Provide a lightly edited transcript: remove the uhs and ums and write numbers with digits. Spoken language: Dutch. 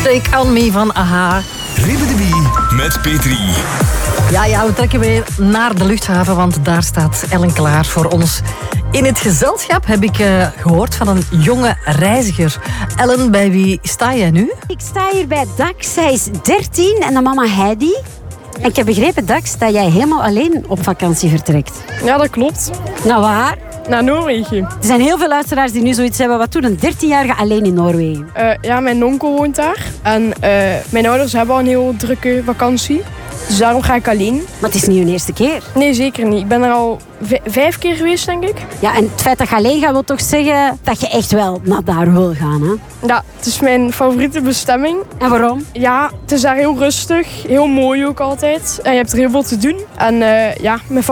Take On Me van AHA. Ribbidi met Petri. Ja, we trekken weer naar de luchthaven, want daar staat Ellen klaar voor ons. In het gezelschap heb ik gehoord van een jonge reiziger. Ellen, bij wie sta jij nu? Ik sta hier bij Dax. Zij is 13 en de mama Heidi. En ik heb begrepen, Dax, dat jij helemaal alleen op vakantie vertrekt. Ja, dat klopt. Nou, waar? Naar Noorwegen. Er zijn heel veel luisteraars die nu zoiets hebben. Wat doen een 13-jarige alleen in Noorwegen? Ja, mijn onkel woont daar. En mijn ouders hebben al een heel drukke vakantie. Dus daarom ga ik alleen. Maar het is niet hun eerste keer. Nee, zeker niet. Ik ben er al 5 keer geweest, denk ik. Ja, en het feit dat je alleen gaat wil toch zeggen dat je echt wel naar daar wil gaan, hè? Ja, het is mijn favoriete bestemming. En waarom? Ja, het is daar heel rustig. Heel mooi ook altijd. En je hebt er heel veel te doen. En ja, mijn